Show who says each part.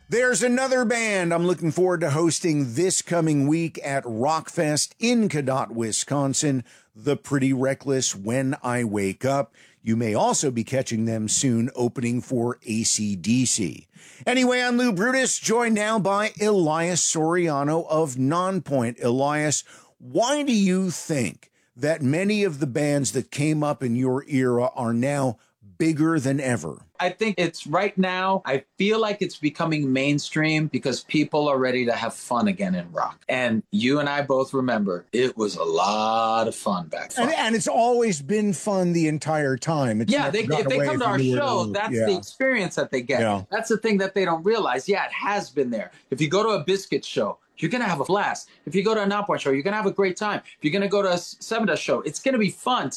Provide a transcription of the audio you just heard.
Speaker 1: There's another band I'm looking forward to hosting this coming week at Rockfest in Cadott, Wisconsin, The Pretty Reckless When I Wake Up. You may also be catching them soon opening for AC/DC. Anyway, I'm Lou Brutus, joined now by Elias Soriano of Nonpoint. Elias, why do you think that many of the bands that came up in your era are now bigger than ever?
Speaker 2: I think it's right now, I feel like it's becoming mainstream because people are ready to have fun again in rock. And you and I both remember it was a lot of fun back then.
Speaker 1: And it's always been fun the entire time. It's
Speaker 2: if they come to our show, that's the experience that they get.
Speaker 1: Yeah.
Speaker 2: That's the thing that they don't realize. Yeah, it has been there. If you go to a Biscuit show, you're going to have a blast. If you go to a Nonpoint show, you're going to have a great time. If you're going to go to a Seven Dust show, it's going to be fun.